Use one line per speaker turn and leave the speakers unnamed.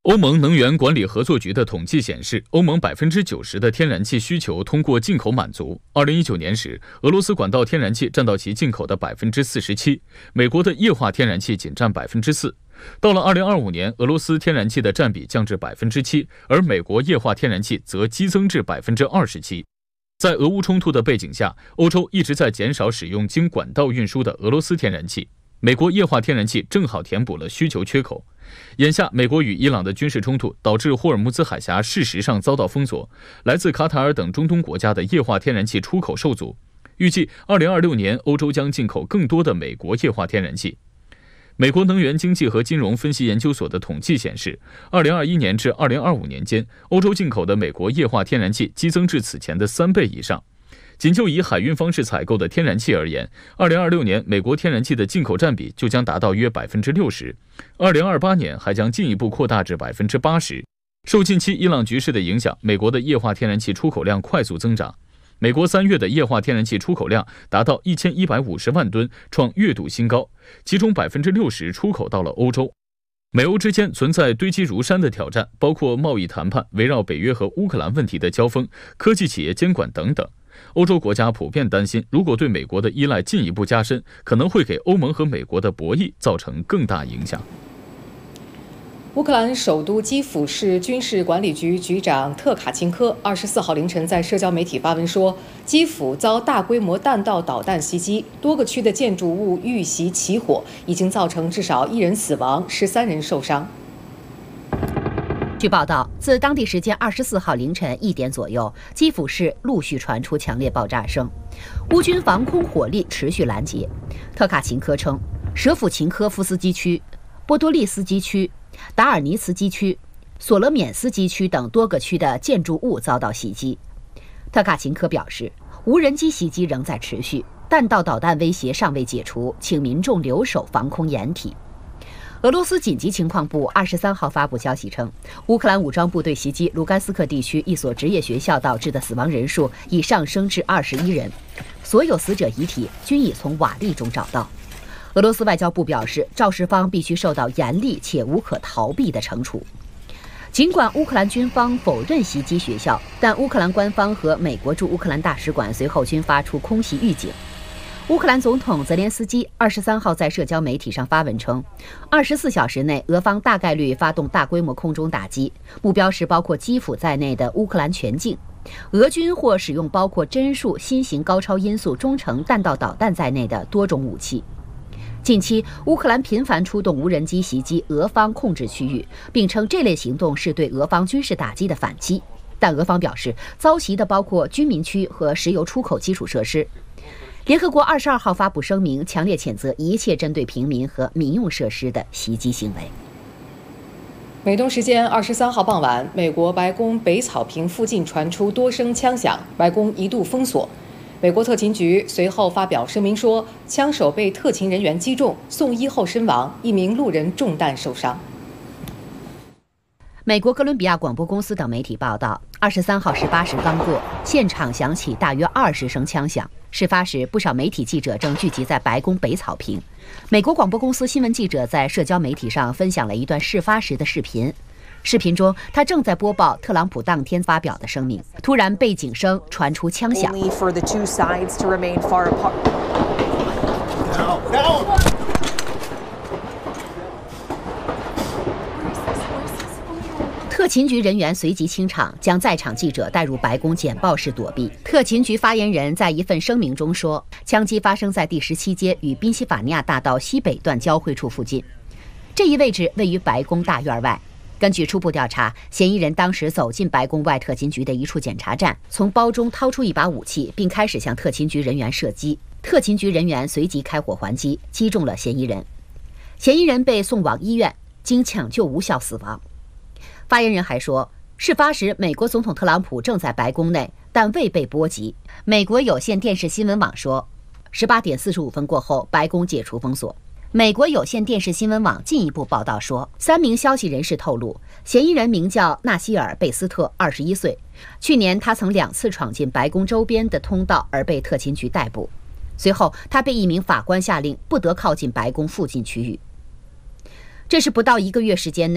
欧盟能源管理合作局的统计显示，欧盟90%的天然气需求通过进口满足。2019年时，俄罗斯管道天然气占到其进口的47%，美国的液化天然气仅占4%。到了2025年，俄罗斯天然气的占比降至7%，而美国液化天然气则激增至27%。在俄乌冲突的背景下，欧洲一直在减少使用经管道运输的俄罗斯天然气。美国液化天然气正好填补了需求缺口。眼下，美国与伊朗的军事冲突导致霍尔木兹海峡事实上遭到封锁，来自卡塔尔等中东国家的液化天然气出口受阻。预计2026年，欧洲将进口更多的美国液化天然气。美国能源经济和金融分析研究所的统计显示，2021年至2025年间，欧洲进口的美国液化天然气激增至此前的3倍以上。仅就以海运方式采购的天然气而言，2026年美国天然气的进口占比就将达到约60%，2028年还将进一步扩大至80%。受近期伊朗局势的影响，美国的液化天然气出口量快速增长。美国3月的液化天然气出口量达到1150万吨，创月度新高，其中60%出口到了欧洲。美欧之间存在堆积如山的挑战，包括贸易谈判、围绕北约和乌克兰问题的交锋、科技企业监管等等。欧洲国家普遍担心，如果对美国的依赖进一步加深，可能会给欧盟和美国的博弈造成更大影响。
乌克兰首都基辅市军事管理局局长特卡钦科24号凌晨在社交媒体发文说，基辅遭大规模弹道导弹袭击，多个区的建筑物遇袭起火，已经造成至少1人死亡，13人受伤。
据报道，自当地时间24号凌晨1点左右，基辅市陆续传出强烈爆炸声，乌军防空火力持续拦截。特卡钦科称，舍甫琴科夫斯基区、波多利斯基区、达尔尼茨基区、索勒缅斯基区等多个区的建筑物遭到袭击。特卡钦科表示，无人机袭击仍在持续，弹道导弹威胁尚未解除，请民众留守防空掩体。俄罗斯紧急情况部23号发布消息称，乌克兰武装部队袭击卢甘斯克地区一所职业学校导致的死亡人数已上升至21人，所有死者遗体均已从瓦砾中找到。俄罗斯外交部表示，肇事方必须受到严厉且无可逃避的惩处。尽管乌克兰军方否认袭击学校，但乌克兰官方和美国驻乌克兰大使馆随后均发出空袭预警。乌克兰总统泽连斯基23号在社交媒体上发文称，24小时内俄方大概率发动大规模空中打击，目标是包括基辅在内的乌克兰全境。俄军或使用包括针数新型高超音速中程弹道导弹在内的多种武器。近期，乌克兰频繁出动无人机袭击俄方控制区域，并称这类行动是对俄方军事打击的反击。但俄方表示，遭袭的包括居民区和石油出口基础设施。联合国22号发布声明，强烈谴责一切针对平民和民用设施的袭击行为。
美东时间23号傍晚，美国白宫北草坪附近传出多声枪响，白宫一度封锁。美国特勤局随后发表声明说，枪手被特勤人员击中，送医后身亡，1名路人中弹受伤。
美国哥伦比亚广播公司等媒体报道，23号18时刚过，现场响起大约20声枪响。事发时，不少媒体记者正聚集在白宫北草坪。美国广播公司新闻记者在社交媒体上分享了一段事发时的视频。视频中，他正在播报特朗普当天发表的声明，突然背景声传出枪响。特勤局人员随即清场，将在场记者带入白宫简报室躲避。特勤局发言人在一份声明中说，枪击发生在第17街与宾夕法尼亚大道西北段交汇处附近，这一位置位于白宫大院外。根据初步调查，嫌疑人当时走进白宫外特勤局的一处检查站，从包中掏出一把武器，并开始向特勤局人员射击。特勤局人员随即开火还击，击中了嫌疑人。嫌疑人被送往医院，经抢救无效死亡。发言人还说，事发时美国总统特朗普正在白宫内，但未被波及。美国有线电视新闻网说，18点45分过后，白宫解除封锁。美国有线电视新闻网进一步报道说，3名消息人士透露，嫌疑人名叫纳希尔·贝斯特，21岁。去年他曾2次闯进白宫周边的通道而被特勤局逮捕。随后，他被一名法官下令不得靠近白宫附近区域。这是不到1个月时间内